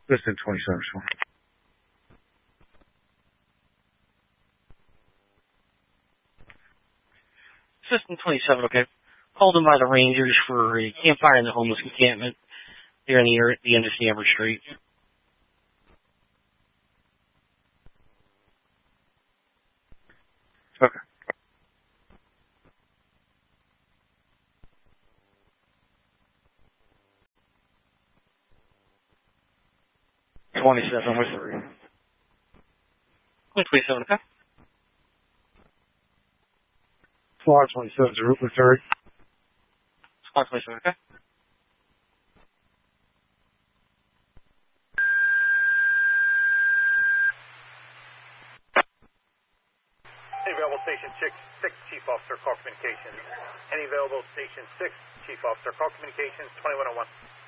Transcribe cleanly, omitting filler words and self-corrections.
Listen, 27. System 27, okay. Called in by the Rangers for a campfire in the homeless encampment there in the end of Stanford Street. Okay. $27 with 3. 27, okay. Squad 27 to Route 30. Squad 27, okay. Any available Station 6, Chief Officer, call communications. Any available Station 6, Chief Officer, call communications, 2101.